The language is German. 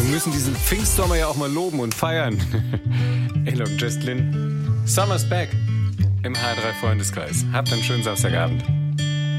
müssen diesen Pfingstsommer ja auch mal loben und feiern. Alok Justlin, Summer's Back im HR3 Freundeskreis. Habt einen schönen Samstagabend.